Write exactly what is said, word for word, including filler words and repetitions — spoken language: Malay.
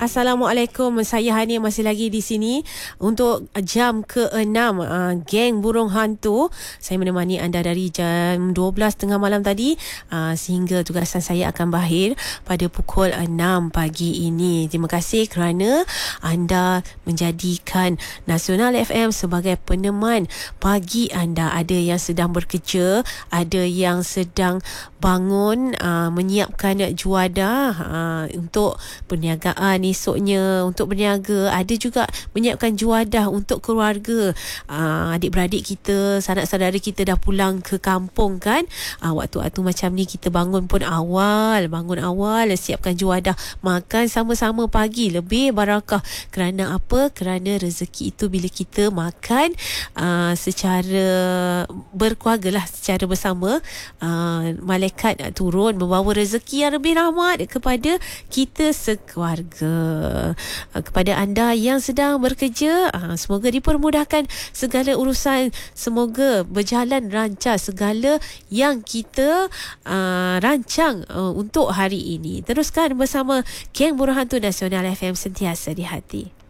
Assalamualaikum, saya Hani masih lagi di sini untuk jam keenam uh, Geng Burung Hantu. Saya menemani anda dari jam dua belas tengah malam tadi uh, sehingga tugasan saya akan berakhir pada pukul enam pagi ini. Terima kasih kerana anda menjadikan Nasional F M sebagai peneman pagi anda. Ada yang sedang bekerja, ada yang sedang bangun uh, menyiapkan juadah uh, untuk perniagaan esoknya, untuk berniaga. Ada juga menyiapkan juadah untuk keluarga. uh, adik-beradik kita, sanak saudara kita dah pulang ke kampung kan. uh, Waktu-waktu macam ni kita bangun pun awal, bangun awal, siapkan juadah, makan sama-sama pagi, lebih barakah. Kerana apa? Kerana rezeki itu bila kita makan uh, secara berkeluarga lah, secara bersama, uh, malaikat turun membawa rezeki yang lebih rahmat kepada kita sekeluarga. Kepada anda yang sedang bekerja, semoga dipermudahkan segala urusan, semoga berjalan lancar segala yang kita uh, rancang uh, untuk hari ini. Teruskan bersama Geng Burung Hantu Nasional F M, sentiasa di hati.